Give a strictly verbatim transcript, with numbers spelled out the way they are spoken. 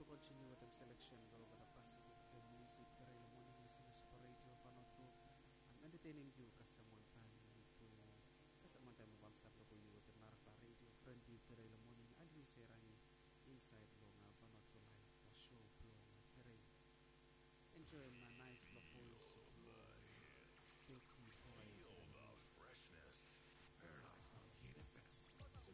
to continue with the selection go with the Pacific music that I morning listeners for radio pano to I'm entertaining you kasamuan time to kasamuan time mabam sa ko you with the Narfa radio friend you that I morning